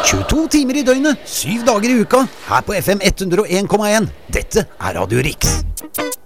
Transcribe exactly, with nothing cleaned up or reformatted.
tjueto timer i døgnet, syv dager i uka, her på F M hundre og en komma en. Dette er Radio Riks.